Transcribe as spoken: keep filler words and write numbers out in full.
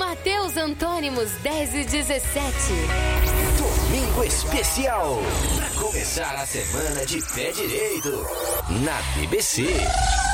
Mateus Antônimos dez e dezessete. Domingo especial. Pra começar a semana de pé direito. Na B B C.